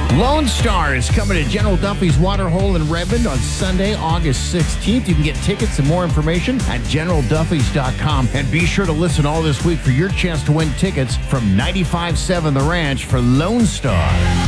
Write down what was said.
Lone Star is coming to General Duffy's Waterhole in Redmond on Sunday, August 16th. You can get tickets and more information at GeneralDuffys.com. And be sure to listen all this week for your chance to win tickets from 95.7 The Ranch for Lone Star.